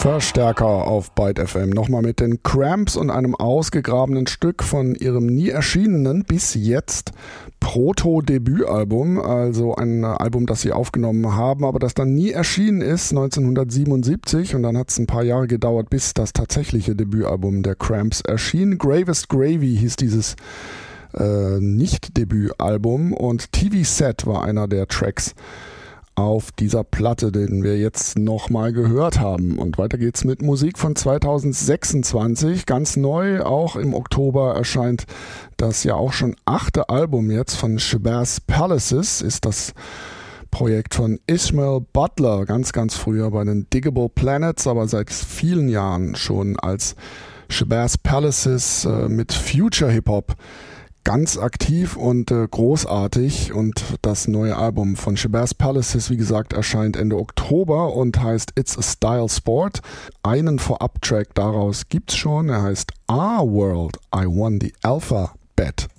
Verstärker auf Byte FM. Nochmal mit den Cramps und einem ausgegrabenen Stück von ihrem nie erschienenen, bis jetzt Proto-Debütalbum. Also ein Album, das sie aufgenommen haben, aber das dann nie erschienen ist, 1977. Und dann hat es ein paar Jahre gedauert, bis das tatsächliche Debütalbum der Cramps erschien. Gravest Gravy hieß dieses Nicht-Debütalbum und TV Set war einer der Tracks auf dieser Platte, den wir jetzt nochmal gehört haben. Und weiter geht's mit Musik von 2026, ganz neu, auch im Oktober erscheint das ja auch schon 8. Album jetzt von Shabazz Palaces, ist das Projekt von Ishmael Butler, ganz früher bei den Digable Planets, aber seit vielen Jahren schon als Shabazz Palaces mit Future Hip Hop ganz aktiv und großartig, und das neue Album von Shabazz Palaces, wie gesagt, erscheint Ende Oktober und heißt It's a Style Sport. Einen Vorab-Track daraus gibt's schon, er heißt Our World, I Won the Alpha Bet.